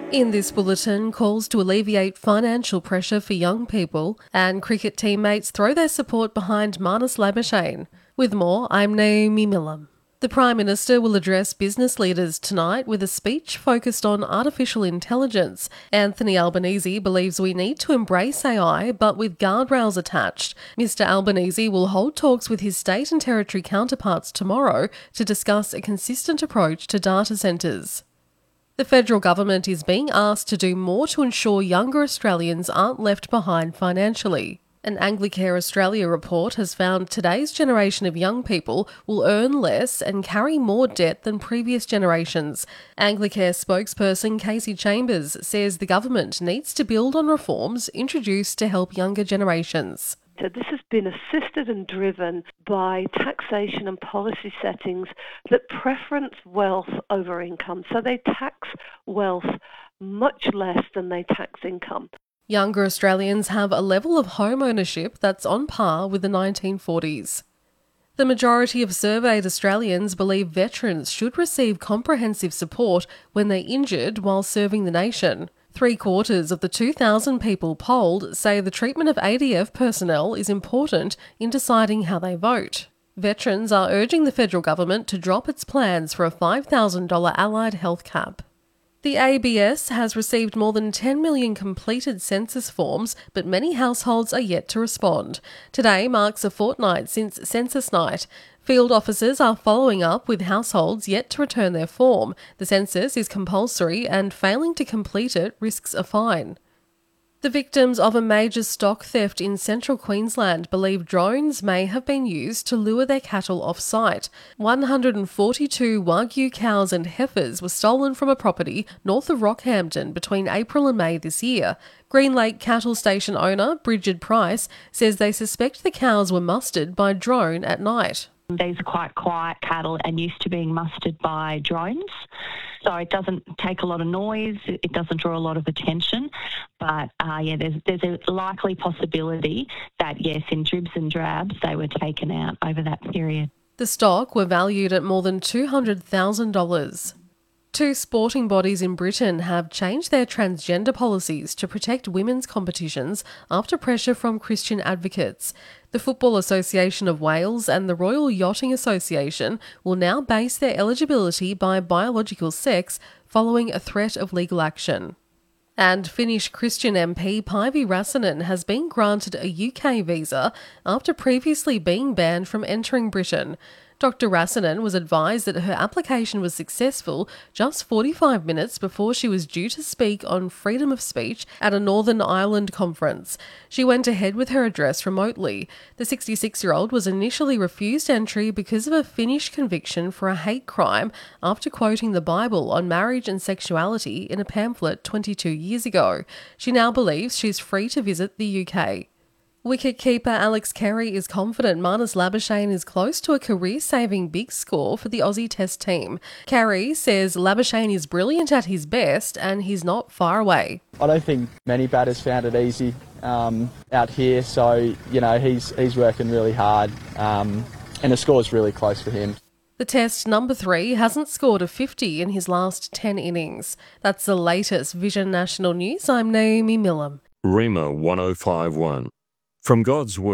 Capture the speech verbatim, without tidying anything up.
In this bulletin, calls to alleviate financial pressure for young people and cricket teammates throw their support behind Marnus Labuschagne. With more, I'm Naomi Millam. The Prime Minister will address business leaders tonight with a speech focused on artificial intelligence. Anthony Albanese believes we need to embrace A I, but with guardrails attached. Mister Albanese will hold talks with his state and territory counterparts tomorrow to discuss a consistent approach to data centres. The federal government is being asked to do more to ensure younger Australians aren't left behind financially. An Anglicare Australia report has found today's generation of young people will earn less and carry more debt than previous generations. Anglicare spokesperson Casey Chambers says the government needs to build on reforms introduced to help younger generations. So this has been assisted and driven by taxation and policy settings that preference wealth over income. So they tax wealth much less than they tax income. Younger Australians have a level of home ownership that's on par with the nineteen forties. The majority of surveyed Australians believe veterans should receive comprehensive support when they're injured while serving the nation. Three quarters of the two thousand people polled say the treatment of A D F personnel is important in deciding how they vote. Veterans are urging the federal government to drop its plans for a five thousand dollars allied health cap. The A B S has received more than ten million completed census forms, but many households are yet to respond. Today marks a fortnight since Census Night. Field officers are following up with households yet to return their form. The census is compulsory and failing to complete it risks a fine. The victims of a major stock theft in central Queensland believe drones may have been used to lure their cattle off-site. one hundred forty-two Wagyu cows and heifers were stolen from a property north of Rockhampton between April and May this year. Green Lake Cattle Station owner Bridget Price says they suspect the cows were mustered by drone at night. These are quite quiet cattle and used to being mustered by drones. So it doesn't take a lot of noise, it doesn't draw a lot of attention. But uh, yeah, there's, there's a likely possibility that, yes, in dribs and drabs, they were taken out over that period. The stock were valued at more than two hundred thousand dollars. Two sporting bodies in Britain have changed their transgender policies to protect women's competitions after pressure from Christian advocates. The Football Association of Wales and the Royal Yachting Association will now base their eligibility by biological sex following a threat of legal action. And Finnish Christian M P Päivi Räsänen has been granted a U K visa after previously being banned from entering Britain. Doctor Räsänen was advised that her application was successful just forty-five minutes before she was due to speak on freedom of speech at a Northern Ireland conference. She went ahead with her address remotely. The sixty-six-year-old was initially refused entry because of a Finnish conviction for a hate crime after quoting the Bible on marriage and sexuality in a pamphlet twenty-two years ago. She now believes she's free to visit the U K. Wicketkeeper Alex Carey is confident Marnus Labuschagne is close to a career-saving big score for the Aussie Test team. Carey says Labuschagne is brilliant at his best and he's not far away. I don't think many batters found it easy um, out here, so you know he's he's working really hard, um, and the score's really close for him. The Test number three hasn't scored a fifty in his last ten innings. That's the latest Vision National News. I'm Naomi Millam. Rima one oh five one. From God's Word.